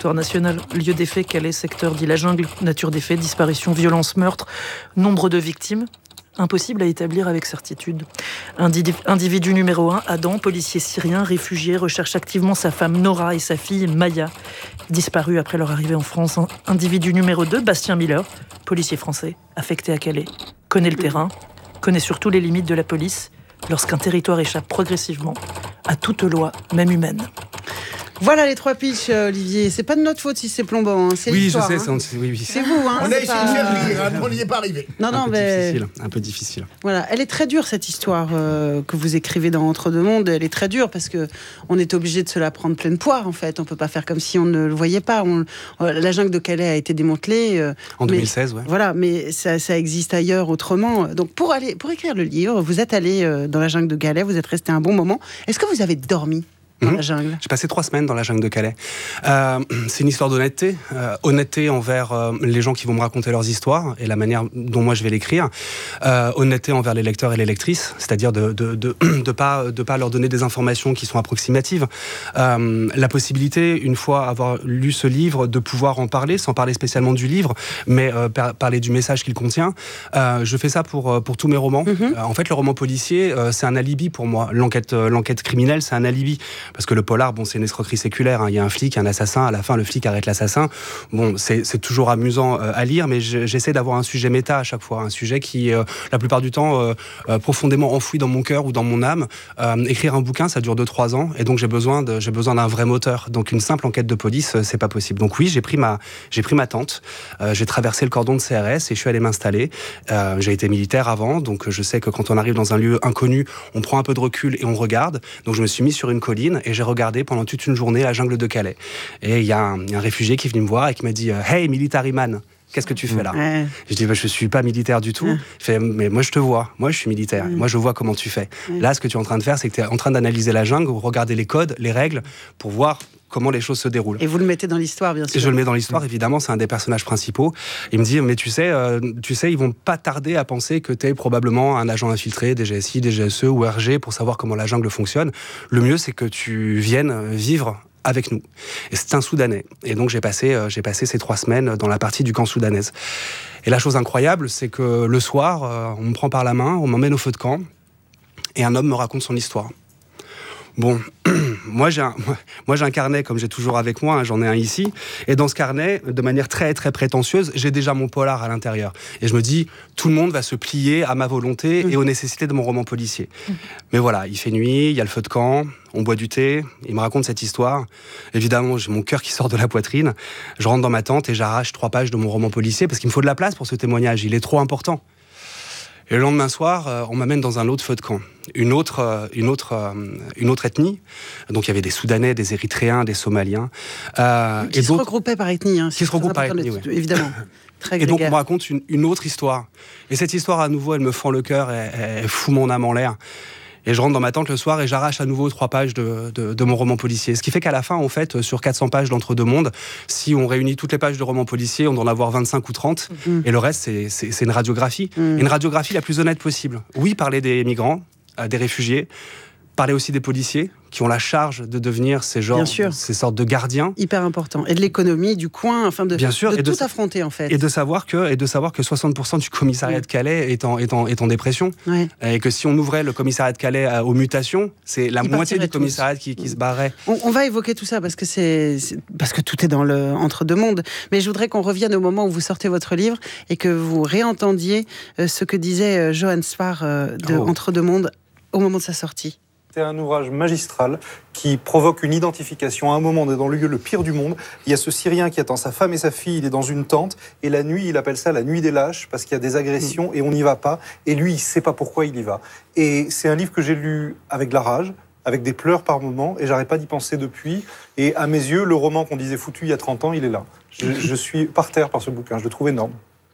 territoire national. Lieu des faits, Calais, secteur dit la jungle. Nature des faits, disparition, violence, meurtre. Nombre de victimes. Impossible à établir avec certitude. Individu numéro 1, Adam, policier syrien, réfugié, recherche activement sa femme Nora et sa fille Maya, disparue après leur arrivée en France. Individu numéro 2, Bastien Miller, policier français, affecté à Calais, connaît le terrain, connaît surtout les limites de la police lorsqu'un territoire échappe progressivement à toute loi, même humaine. Voilà les 3 pitchs, Olivier. C'est pas de notre faute si c'est plombant, hein. C'est l'histoire. Je sais, hein. oui. C'est vous, hein. On a essayé de faire rire, hein, mais on n'y est pas arrivé. Un peu difficile. Voilà, elle est très dure cette histoire que vous écrivez dans Entre deux mondes. Elle est très dure parce que on est obligé de se la prendre pleine poire en fait. On peut pas faire comme si on ne le voyait pas. La jungle de Calais a été démantelée en 2016, ouais. Voilà, mais ça existe ailleurs autrement. Donc pour écrire le livre, vous êtes allé dans la jungle de Calais. Vous êtes resté un bon moment. Est-ce que vous avez dormi dans la jungle? J'ai passé 3 semaines dans la jungle de Calais. C'est une histoire d'honnêteté. Honnêteté envers les gens qui vont me raconter leurs histoires et la manière dont moi je vais l'écrire. Honnêteté envers les lecteurs et les lectrices, c'est-à-dire de pas leur donner des informations qui sont approximatives. La possibilité, une fois avoir lu ce livre, de pouvoir en parler, sans parler spécialement du livre, mais parler du message qu'il contient. Je fais ça pour tous mes romans. En fait, le roman policier, c'est un alibi pour moi. L'enquête criminelle, c'est un alibi. Parce que le polar, c'est une escroquerie séculaire. Hein. Il y a un flic, un assassin. À la fin, le flic arrête l'assassin. C'est toujours amusant à lire, mais j'essaie d'avoir un sujet méta à chaque fois. Un sujet qui, la plupart du temps, profondément enfoui dans mon cœur ou dans mon âme. Écrire un bouquin, ça dure 2-3 ans. Et donc, j'ai besoin d'un vrai moteur. Donc, une simple enquête de police, c'est pas possible. Donc, oui, j'ai pris ma tente. J'ai traversé le cordon de CRS et je suis allé m'installer. J'ai été militaire avant. Donc, je sais que quand on arrive dans un lieu inconnu, on prend un peu de recul et on regarde. Donc, je me suis mis sur une colline et j'ai regardé pendant toute une journée la jungle de Calais. Et il y a un réfugié qui est venu me voir et qui m'a dit « Hey, military man, qu'est-ce que tu fais là ?» Je dis « Je suis pas militaire du tout. » Il fait « Mais moi je te vois, moi je suis militaire, moi je vois comment tu fais. Là, ce que tu es en train de faire, c'est que tu es en train d'analyser la jungle, regarder les codes, les règles, pour voir comment les choses se déroulent. » Et vous le mettez dans l'histoire, bien sûr. Et je le mets dans l'histoire, évidemment, c'est un des personnages principaux. Il me dit, mais tu sais, ils vont pas tarder à penser que tu es probablement un agent infiltré, DGSI, DGSE ou RG, pour savoir comment la jungle fonctionne. Le mieux, c'est que tu viennes vivre avec nous. Et c'est un Soudanais. Et donc, j'ai passé ces 3 semaines dans la partie du camp soudanaise. Et la chose incroyable, c'est que le soir, on me prend par la main, on m'emmène au feu de camp, et un homme me raconte son histoire. Bon, moi j'ai un carnet comme j'ai toujours avec moi, hein, j'en ai un ici, et dans ce carnet, de manière très très prétentieuse, j'ai déjà mon polar à l'intérieur. Et je me dis, tout le monde va se plier à ma volonté et aux nécessités de mon roman policier. Mais voilà, il fait nuit, il y a le feu de camp, on boit du thé, il me raconte cette histoire. Évidemment, j'ai mon cœur qui sort de la poitrine, je rentre dans ma tente et j'arrache 3 pages de mon roman policier parce qu'il me faut de la place pour ce témoignage, il est trop important. Et le lendemain soir, on m'amène dans un autre feu de camp. Une autre ethnie. Donc il y avait des Soudanais, des Érythréens, des Somaliens. Qui se regroupaient par ethnie. Hein, qui se regroupent par ethnie, oui. Évidemment. Très et donc on me raconte une autre histoire. Et cette histoire, à nouveau, elle me fend le cœur, elle fout mon âme en l'air. Et je rentre dans ma tente le soir et j'arrache à nouveau 3 pages de mon roman policier. Ce qui fait qu'à la fin, en fait, sur 400 pages d'Entre deux mondes, si on réunit toutes les pages de roman policier, on doit en avoir 25 ou 30. Et le reste, c'est une radiographie. Une radiographie la plus honnête possible. Oui, parler des migrants, des réfugiés, parler aussi des policiers qui ont la charge de devenir ces sortes de gardiens. Hyper important. Et de l'économie, du coin, enfin de tout affronter en fait. Et de savoir que 60% du commissariat de Calais est en dépression. Ouais. Et que si on ouvrait le commissariat de Calais aux mutations, c'est la moitié du commissariat qui se barrait. On va évoquer tout ça parce que tout est dans le entre deux mondes. Mais je voudrais qu'on revienne au moment où vous sortez votre livre et que vous réentendiez ce que disait Johan Spar de Entre deux mondes au moment de sa sortie. C'est un ouvrage magistral qui provoque une identification. À un moment, on est dans le lieu le pire du monde. Il y a ce Syrien qui attend sa femme et sa fille, il est dans une tente. Et la nuit, il appelle ça la nuit des lâches, parce qu'il y a des agressions et on n'y va pas. Et lui, il ne sait pas pourquoi il y va. Et c'est un livre que j'ai lu avec de la rage, avec des pleurs par moments, et j'arrête pas d'y penser depuis. Et à mes yeux, le roman qu'on disait foutu il y a 30 ans, il est là. Je suis par terre par ce bouquin, je le trouve énorme.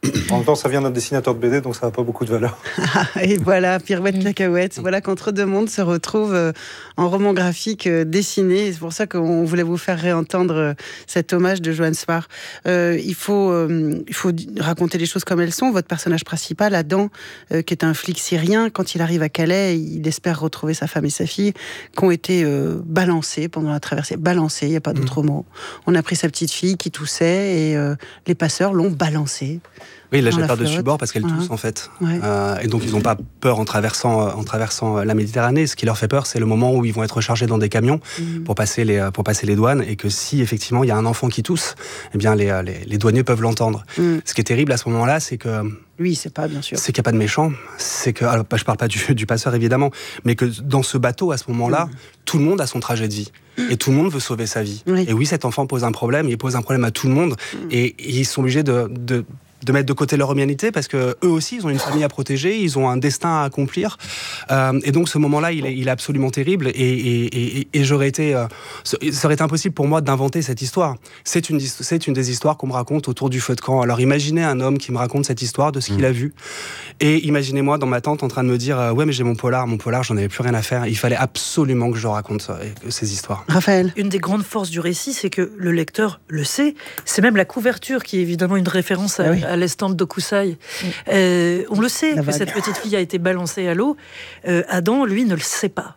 En même temps, ça vient d'un dessinateur de BD, donc ça n'a pas beaucoup de valeur. Et voilà, Pirouette Cacahuète. Voilà qu'Entre deux mondes se retrouve en roman graphique dessiné. C'est pour ça qu'on voulait vous faire réentendre cet hommage de Johann Sfar. Il faut raconter les choses comme elles sont. Votre personnage principal, Adam, qui est un flic syrien, quand il arrive à Calais, il espère retrouver sa femme et sa fille qui ont été balancées pendant la traversée. Balancées, il n'y a pas d'autre mot. On a pris sa petite fille qui toussait et les passeurs l'ont balancée. Oui, il la jette par-dessus bord parce qu'elle tousse, en fait. Ouais. Et donc, ils n'ont pas peur en traversant la Méditerranée. Ce qui leur fait peur, c'est le moment où ils vont être chargés dans des camions pour passer les douanes. Et que si, effectivement, il y a un enfant qui tousse, eh bien, les douaniers peuvent l'entendre. Ce qui est terrible à ce moment-là, c'est que... Lui, c'est pas, bien sûr. C'est qu'il n'y a pas de méchant. C'est que... Alors, je parle pas du passeur, évidemment. Mais que dans ce bateau, à ce moment-là, tout le monde a son trajet de vie. Et tout le monde veut sauver sa vie. Oui. Et oui, cet enfant pose un problème. Il pose un problème à tout le monde. Et ils sont obligés de mettre de côté leur humanité parce que eux aussi ils ont une famille à protéger, ils ont un destin à accomplir et donc ce moment-là il est absolument terrible et j'aurais été ça aurait été impossible pour moi d'inventer cette histoire. C'est une des histoires qu'on me raconte autour du feu de camp. Alors imaginez un homme qui me raconte cette histoire de ce qu'il a vu et imaginez-moi dans ma tente en train de me dire ouais mais j'ai mon polar j'en avais plus rien à faire, il fallait absolument que je raconte ces histoires. Raphaël, une des grandes forces du récit, c'est que le lecteur le sait, c'est même la couverture qui est évidemment une référence à l'estampe d'Okusai. On le sait que cette petite fille a été balancée à l'eau. Adam, lui, ne le sait pas.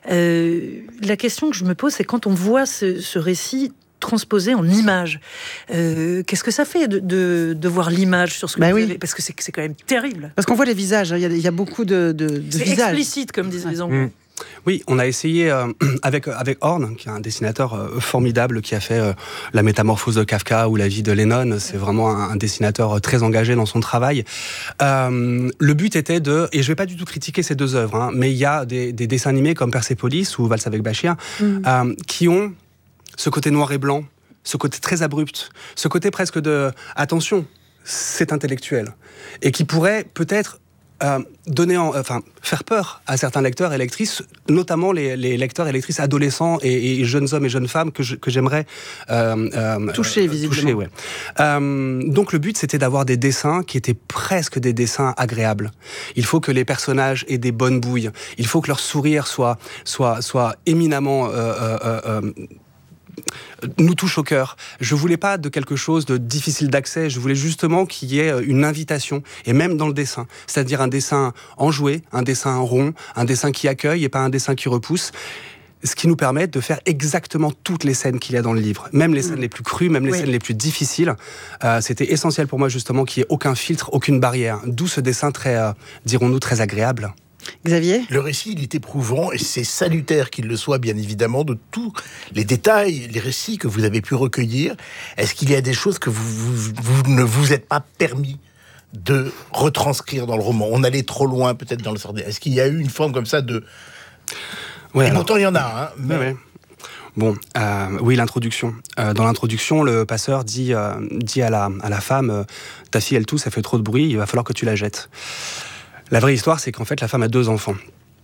La question que je me pose, c'est quand on voit ce récit transposé en images, qu'est-ce que ça fait de voir l'image sur ce que vous avez, parce que c'est quand même terrible. Parce qu'on voit les visages, il y a beaucoup de c'est visages. C'est explicite, comme disent les Anglais. Oui, on a essayé avec Horn, qui est un dessinateur formidable, qui a fait La Métamorphose de Kafka ou La vie de Lennon. C'est vraiment un dessinateur très engagé dans son travail. Le but était et je vais pas du tout critiquer ces deux œuvres, mais il y a des dessins animés comme Persepolis ou Valse avec Bachir, qui ont ce côté noir et blanc, ce côté très abrupt, ce côté presque attention, c'est intellectuel, et qui pourrait peut-être faire peur à certains lecteurs et lectrices, notamment les lecteurs et lectrices adolescents et jeunes hommes et jeunes femmes que j'aimerais toucher, visiblement. Donc le but, c'était d'avoir des dessins qui étaient presque des dessins agréables. Il faut que les personnages aient des bonnes bouilles. Il faut que leur sourire soit éminemment nous touche au cœur. Je voulais pas de quelque chose de difficile d'accès, je voulais justement qu'il y ait une invitation, et même dans le dessin, c'est-à-dire un dessin enjoué, un dessin rond, un dessin qui accueille et pas un dessin qui repousse, ce qui nous permet de faire exactement toutes les scènes qu'il y a dans le livre, même les scènes les plus crues, même les scènes les plus difficiles. C'était essentiel pour moi justement qu'il n'y ait aucun filtre, aucune barrière, d'où ce dessin très, dirons-nous, très agréable. Xavier ? Le récit, il est éprouvant et c'est salutaire qu'il le soit, bien évidemment, de tous les détails, les récits que vous avez pu recueillir. Est-ce qu'il y a des choses que vous ne vous êtes pas permis de retranscrire dans le roman ? On allait trop loin, peut-être, dans le sort. Est-ce qu'il y a eu une forme comme ça de... Ouais, pourtant, il y en a, mais... Ouais. Bon, oui, l'introduction. Dans l'introduction, le passeur dit à la femme « Ta fille, elle tousse, ça fait trop de bruit, il va falloir que tu la jettes. » La vraie histoire, c'est qu'en fait, la femme a 2 enfants.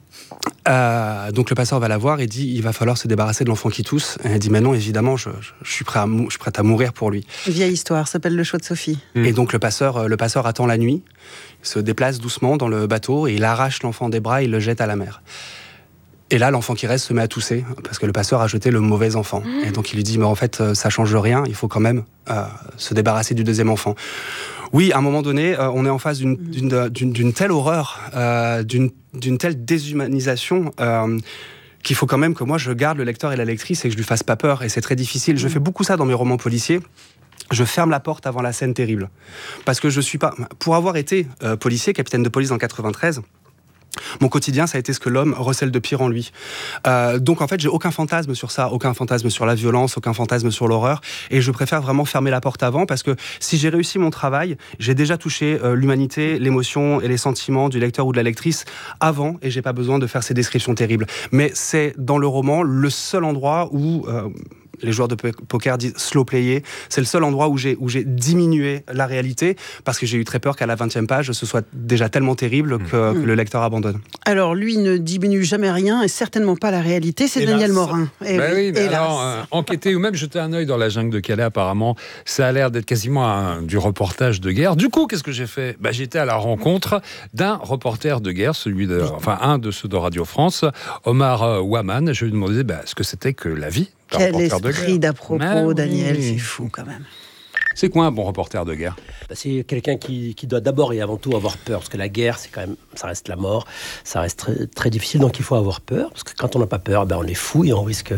Donc le passeur va la voir et dit il va falloir se débarrasser de l'enfant qui tousse. Et elle dit mais non, évidemment, je suis prête à mourir pour lui. Une vieille histoire, s'appelle Le choix de Sophie. Et donc le passeur attend la nuit, se déplace doucement dans le bateau et il arrache l'enfant des bras et il le jette à la mer. Et là, l'enfant qui reste se met à tousser, parce que le passeur a jeté le mauvais enfant. Et donc il lui dit mais en fait, ça change rien, il faut quand même se débarrasser du 2e enfant. Oui, à un moment donné, on est en face d'une telle horreur, d'une telle déshumanisation, qu'il faut quand même que moi je garde le lecteur et la lectrice et que je lui fasse pas peur. Et c'est très difficile. Je fais beaucoup ça dans mes romans policiers. Je ferme la porte avant la scène terrible. Parce que je suis pas... Pour avoir été policier, capitaine de police en 93... Mon quotidien, ça a été ce que l'homme recèle de pire en lui. Donc en fait, j'ai aucun fantasme sur ça, aucun fantasme sur la violence, aucun fantasme sur l'horreur, et je préfère vraiment fermer la porte avant, parce que si j'ai réussi mon travail, j'ai déjà touché l'humanité, l'émotion et les sentiments du lecteur ou de la lectrice avant, et j'ai pas besoin de faire ces descriptions terribles. Mais c'est dans le roman le seul endroit où les joueurs de poker disent slow player. C'est le seul endroit où j'ai diminué la réalité parce que j'ai eu très peur qu'à la 20e page, ce soit déjà tellement terrible que le lecteur abandonne. Alors, lui ne diminue jamais rien et certainement pas la réalité. C'est Daniel Morin. Oui, mais alors, enquêter ou même jeter un œil dans la jungle de Calais, apparemment, ça a l'air d'être quasiment du reportage de guerre. Du coup, qu'est-ce que j'ai fait ? J'étais à la rencontre d'un reporter de guerre, un de ceux de Radio France, Omar Ouaman. Je lui ai demandé ce que c'était que la vie d'un reporter de guerre. Quel esprit d'à propos, Daniel, c'est fou quand même. C'est quoi un bon reporter de guerre ? C'est quelqu'un qui doit d'abord et avant tout avoir peur, parce que la guerre, c'est quand même, ça reste la mort, ça reste très, très difficile, donc il faut avoir peur, parce que quand on n'a pas peur, on est fou et on risque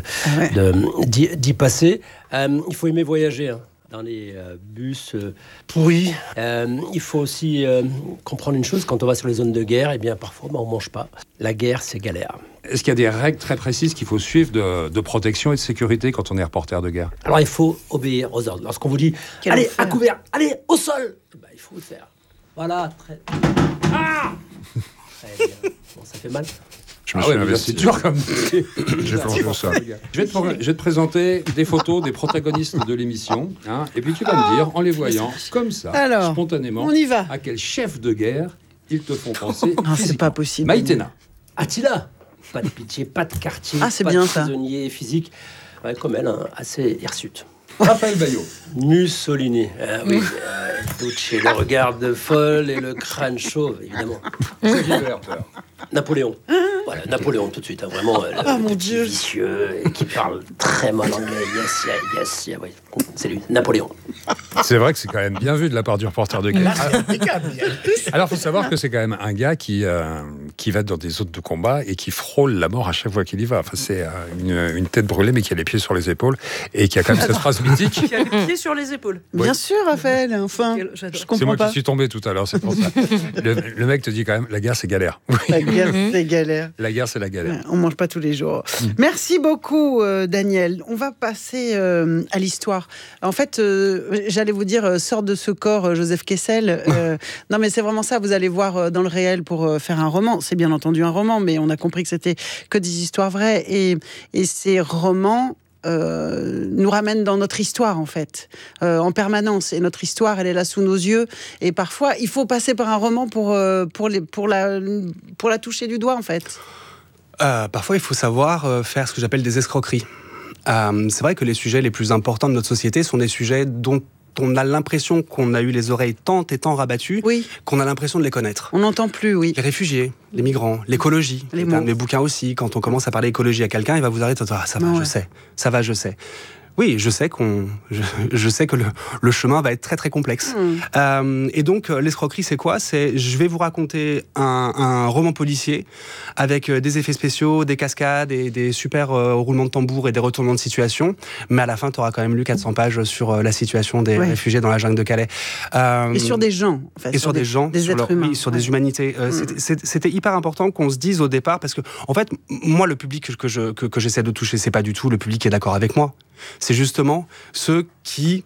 d'y passer. Il faut aimer voyager, dans les bus pourris. Il faut aussi comprendre une chose, quand on va sur les zones de guerre, parfois on ne mange pas. La guerre, c'est galère. Est-ce qu'il y a des règles très précises qu'il faut suivre de protection et de sécurité quand on est reporter de guerre ? Alors il faut obéir aux ordres. Lorsqu'on vous dit « Allez, à couvert, allez, au sol !» il faut le faire. Voilà, très bien. Bon, ça fait mal. C'est dur comme métier. Je vais te présenter des photos des protagonistes de l'émission, et puis tu vas me dire, en les voyant, comme ça, spontanément, on y va. À quel chef de guerre ils te font penser. Non, c'est pas possible. Maïtena. Attila. Pas de pitié, pas de quartier, c'est pas bien de prisonnier physique. Comme elle, assez hirsute. Raphaël Baillot. Mussolini. Duce, le regard de folle et le crâne chauve, évidemment. Napoléon. Voilà, Napoléon tout de suite. Vraiment, mon Dieu. Vicieux et qui parle très mal anglais. Yes. Oui. C'est lui, Napoléon. C'est vrai que c'est quand même bien vu de la part du reporter de guerre. Alors, il faut savoir que c'est quand même un gars qui va dans des zones de combat et qui frôle la mort à chaque fois qu'il y va. Enfin, c'est une tête brûlée, mais qui a les pieds sur les épaules et qui a quand même cette phrase mythique. Qui a les pieds sur les épaules. Bien sûr, Raphaël. Enfin, je comprends c'est moi pas. qui suis tombé tout à l'heure, c'est pour ça. Le mec te dit quand même, la guerre, c'est galère. La guerre, c'est galère. La guerre, c'est la galère. On mange pas tous les jours. Merci beaucoup, Daniel. On va passer à l'histoire. En fait, j'allais vous dire, sort de ce corps, Joseph Kessel. Non, mais c'est vraiment ça. Vous allez voir dans le réel pour faire un roman. C'est bien entendu un roman, mais on a compris que c'était que des histoires vraies. Et ces romans nous ramènent dans notre histoire, en fait, en permanence. Et notre histoire, elle est là sous nos yeux. Et parfois, il faut passer par un roman pour la toucher du doigt, en fait. Parfois, il faut savoir faire ce que j'appelle des escroqueries. C'est vrai que les sujets les plus importants de notre société sont des sujets dont on a l'impression qu'on a eu les oreilles tant et tant rabattues, qu'on a l'impression de les connaître. On n'entend plus, oui. Les réfugiés, les migrants, l'écologie. C'est un de mes bouquins aussi. Quand on commence à parler écologie à quelqu'un, il va vous arrêter. Je sais. Oui, je sais que le chemin va être très très complexe. Et donc l'escroquerie, c'est quoi ? C'est je vais vous raconter un roman policier avec des effets spéciaux, des cascades et des super roulements de tambour et des retournements de situation. Mais à la fin, tu auras quand même lu 400 pages sur la situation des réfugiés dans la jungle de Calais. Et sur des gens. En fait, et sur des gens, des êtres humains. Oui, sur des humanités. C'était hyper important qu'on se dise au départ, parce que en fait, moi, le public que j'essaie de toucher, c'est pas du tout le public qui est d'accord avec moi. C'est justement ceux qui...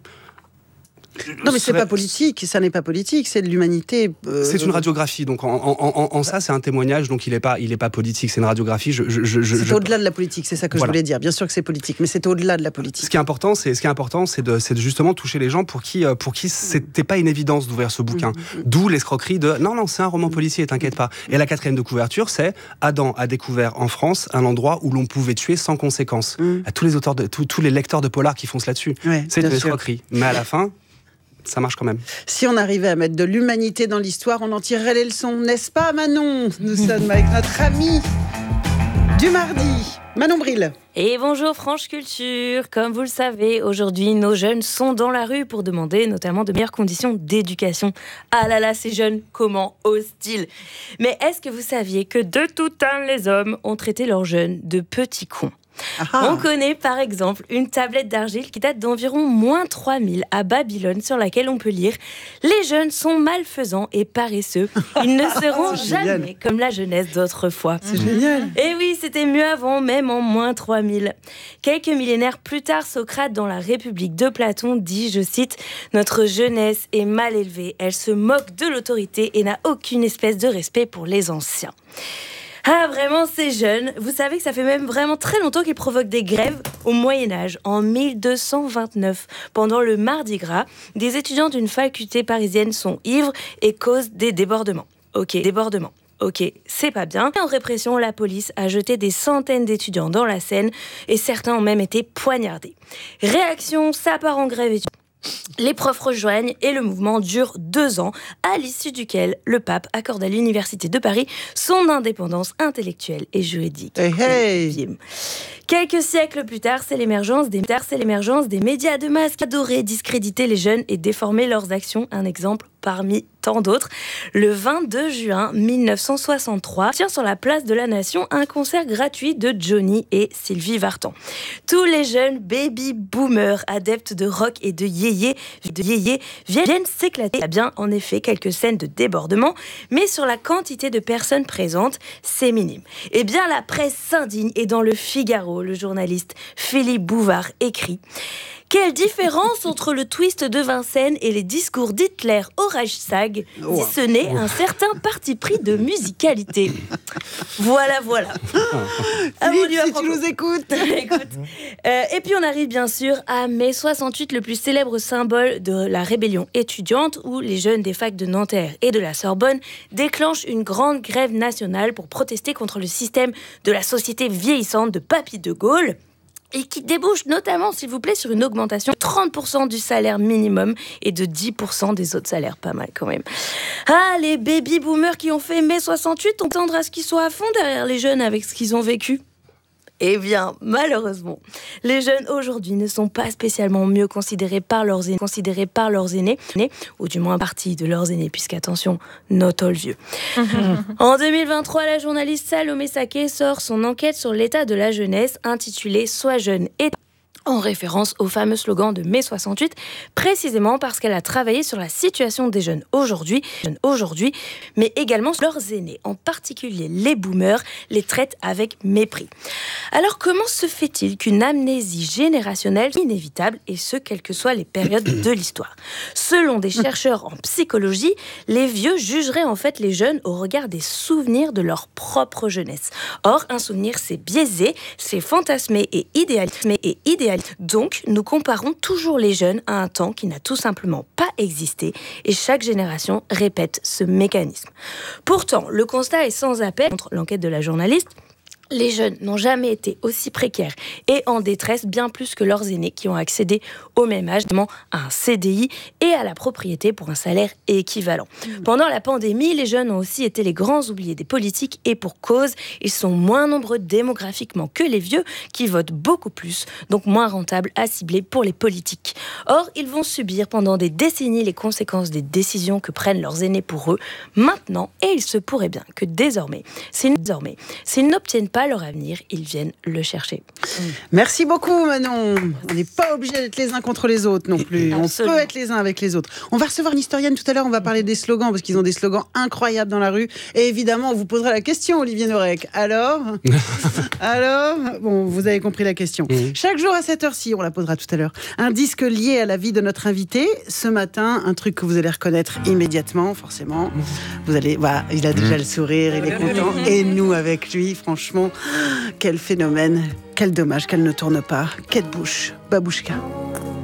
Non, mais c'est pas politique, ça n'est pas politique, c'est de l'humanité. C'est une radiographie, donc en ça, c'est un témoignage, donc il est pas politique, c'est une radiographie. C'est au-delà de la politique, c'est ça que je voulais dire. Bien sûr que c'est politique, mais c'est au-delà de la politique. Ce qui est important, c'est de justement toucher les gens pour qui c'était pas une évidence d'ouvrir ce bouquin. D'où l'escroquerie de non, c'est un roman policier, t'inquiète pas. Et la 4e de couverture, c'est Adam a découvert en France un endroit où l'on pouvait tuer sans conséquence. À tous les auteurs tous les lecteurs de polar qui foncent là-dessus, c'est une escroquerie. Mais à la fin, ça marche quand même. Si on arrivait à mettre de l'humanité dans l'histoire, on en tirerait les leçons, n'est-ce pas, Manon ? Nous sommes avec notre amie du mardi, Manon Bril. Et bonjour Franche Culture. Comme vous le savez, aujourd'hui, nos jeunes sont dans la rue pour demander notamment de meilleures conditions d'éducation. Ah là là, ces jeunes, comment osent-ils ? Mais est-ce que vous saviez que de tout temps, les hommes ont traité leurs jeunes de petits cons ? On connaît par exemple une tablette d'argile qui date d'environ -3000 à Babylone, sur laquelle on peut lire « Les jeunes sont malfaisants et paresseux. Ils ne seront jamais comme la jeunesse d'autrefois. » C'est génial. Et oui, c'était mieux avant, même en -3000. Quelques millénaires plus tard, Socrate, dans la République de Platon, dit, je cite, « Notre jeunesse est mal élevée. Elle se moque de l'autorité et n'a aucune espèce de respect pour les anciens. » Ah, vraiment, ces jeunes, vous savez que ça fait même vraiment très longtemps qu'ils provoquent des grèves au Moyen-Âge. En 1229, pendant le Mardi Gras, des étudiants d'une faculté parisienne sont ivres et causent des débordements. Ok, c'est pas bien. En répression, la police a jeté des centaines d'étudiants dans la Seine et certains ont même été poignardés. Réaction, ça part en grève étudiante. Les profs rejoignent et le mouvement dure 2 ans, à l'issue duquel le pape accorde à l'Université de Paris son indépendance intellectuelle et juridique. Quelques siècles plus tard, c'est l'émergence des médias de masse qui adoraient discréditer les jeunes et déformer leurs actions. Un exemple parmi tant d'autres. Le 22 juin 1963, tient sur la place de la Nation un concert gratuit de Johnny et Sylvie Vartan. Tous les jeunes baby-boomers, adeptes de rock et de yéyé viennent s'éclater. Il y a bien en effet quelques scènes de débordement, mais sur la quantité de personnes présentes, c'est minime. Eh bien, la presse s'indigne et dans le Figaro, le journaliste Philippe Bouvard écrit: quelle différence entre le twist de Vincennes et les discours d'Hitler au Reichstag, si ce n'est un certain parti pris de musicalité. Voilà. Philippe, si tu nous écoutes. Et puis on arrive bien sûr à mai 68, le plus célèbre symbole de la rébellion étudiante, où les jeunes des facs de Nanterre et de la Sorbonne déclenchent une grande grève nationale pour protester contre le système de la société vieillissante de Papy de Gaulle, et qui débouche notamment, s'il vous plaît, sur une augmentation de 30% du salaire minimum et de 10% des autres salaires. Pas mal quand même. Ah, les baby-boomers qui ont fait mai 68, on tendra à ce qu'ils soient à fond derrière les jeunes avec ce qu'ils ont vécu. Eh bien, malheureusement, les jeunes aujourd'hui ne sont pas spécialement mieux considérés par leurs aînés, ou du moins partie de leurs aînés, puisqu'attention, not all vieux. En 2023, la journaliste Salomé Saké sort son enquête sur l'état de la jeunesse, intitulée « Sois jeune et », en référence au fameux slogan de mai 68, précisément parce qu'elle a travaillé sur la situation des jeunes aujourd'hui, mais également sur leurs aînés, en particulier les boomers, les traitent avec mépris. Alors comment se fait-il qu'une amnésie générationnelle est inévitable, et ce, quelles que soient les périodes de l'histoire? Selon des chercheurs en psychologie, les vieux jugeraient en fait les jeunes au regard des souvenirs de leur propre jeunesse. Or, un souvenir, c'est biaisé, c'est fantasmé et idéalisé. Donc, nous comparons toujours les jeunes à un temps qui n'a tout simplement pas existé, et chaque génération répète ce mécanisme. Pourtant, le constat est sans appel. Contre l'enquête de la journaliste, les jeunes n'ont jamais été aussi précaires et en détresse, bien plus que leurs aînés qui ont accédé au même âge à un CDI et à la propriété pour un salaire équivalent. Pendant la pandémie, les jeunes ont aussi été les grands oubliés des politiques, et pour cause, ils sont moins nombreux démographiquement que les vieux qui votent beaucoup plus, donc moins rentables à cibler pour les politiques. Or, ils vont subir pendant des décennies les conséquences des décisions que prennent leurs aînés pour eux maintenant, et il se pourrait bien que désormais, s'ils n'obtiennent pas leur avenir, ils viennent le chercher. Merci beaucoup, Manon. On n'est pas obligé d'être les uns contre les autres non plus. Absolument. On peut être les uns avec les autres. On va recevoir une historienne tout à l'heure. On va parler des slogans, parce qu'ils ont des slogans incroyables dans la rue. Et évidemment, on vous posera la question, Olivier Norek. Alors, bon, vous avez compris la question. Chaque jour à cette heure-ci, on la posera tout à l'heure, un disque lié à la vie de notre invité. Ce matin, un truc que vous allez reconnaître immédiatement, forcément. Vous allez, voilà, il a déjà le sourire, il est content. Et nous avec lui, franchement. Quel phénomène, quel dommage qu'elle ne tourne pas. Kate Bush, Babouchka.